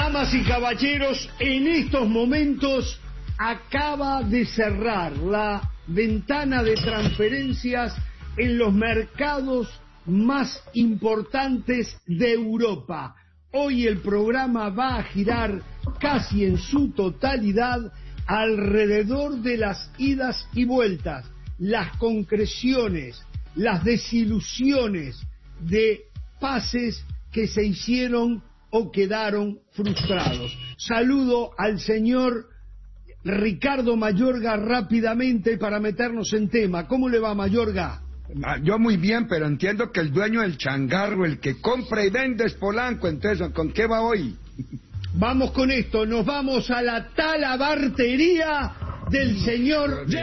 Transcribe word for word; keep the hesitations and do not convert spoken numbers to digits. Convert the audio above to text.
Damas y caballeros, en estos momentos acaba de cerrar la ventana de transferencias en los mercados más importantes de Europa. Hoy el programa va a girar casi en su totalidad alrededor de las idas y vueltas, las concreciones, las desilusiones de pases que se hicieron o quedaron frustrados. Saludo al señor Ricardo Mayorga rápidamente para meternos en tema. ¿Cómo le va, Mayorga? Yo muy bien, pero entiendo que el dueño del changarro, el que compra y vende es Polanco, entonces, ¿con qué va hoy? Vamos con esto, nos vamos a la talabartería del señor...